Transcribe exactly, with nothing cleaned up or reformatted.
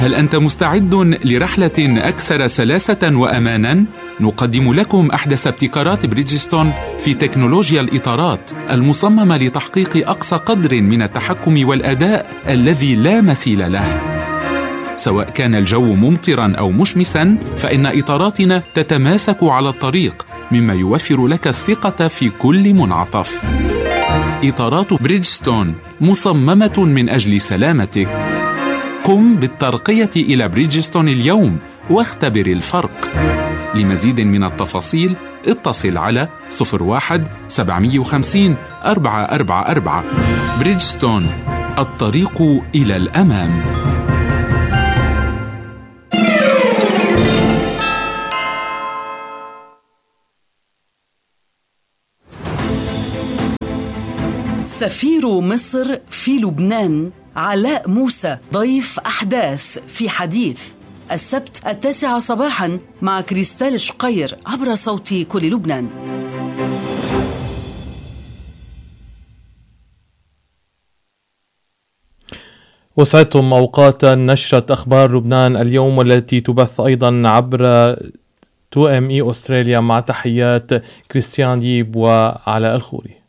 هل أنت مستعد لرحلة أكثر سلاسة وأمانا؟ نقدم لكم أحدث ابتكارات بريدجستون في تكنولوجيا الإطارات المصممة لتحقيق أقصى قدر من التحكم والأداء الذي لا مثيل له. سواء كان الجو ممطرا أو مشمسا، فإن إطاراتنا تتماسك على الطريق، مما يوفر لك الثقة في كل منعطف. إطارات بريدجستون مصممة من أجل سلامتك. قم بالترقية إلى بريدجستون اليوم واختبر الفرق. لمزيد من التفاصيل اتصل على صفر واحد سبعمية وخمسين أربعة أربعة أربعة. بريدجستون، الطريق إلى الأمام. سفير مصر في لبنان علاء موسى ضيف أحداث في حديث السبت التاسعة صباحا مع كريستال شقير عبر صوت كل لبنان. وسعدتم أوقاتا نشرة أخبار لبنان اليوم، والتي تبث أيضا عبر تو ام اي أستراليا، مع تحيات كريستيان ييب وعلاء الخوري.